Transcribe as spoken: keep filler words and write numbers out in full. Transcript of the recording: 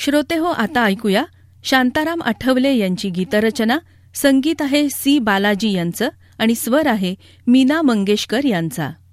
श्रोतेहो, आता ऐकूया शांताराम आठवले यांची गीतरचना. संगीत आहे सी बालाजी यांचं आणि स्वर आहे मीना मंगेशकर यांचा.